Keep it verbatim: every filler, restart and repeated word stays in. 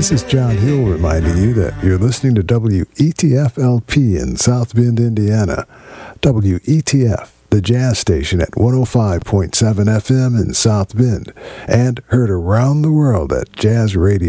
This is John Hill reminding you that you're listening to W E T F L P in South Bend, Indiana. W E T F, the jazz station at one oh five point seven F M in South Bend, and heard around the world at jazz radio